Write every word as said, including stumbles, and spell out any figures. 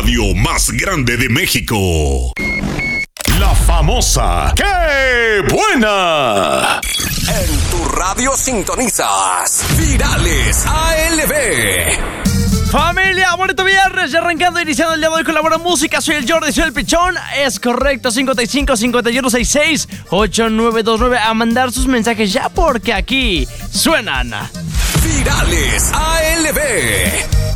radio más grande de México. La famosa ¡Qué buena! En tu radio sintonizas Virales A L B. Familia, bonito viernes, ya arrancando, iniciando el día de hoy con la buena música. Soy el Jordi, soy el Pichón. Es correcto, cincuenta y cinco, cincuenta y uno, sesenta y seis, ochenta y nueve veintinueve. A mandar sus mensajes ya porque aquí suenan Virales A L B.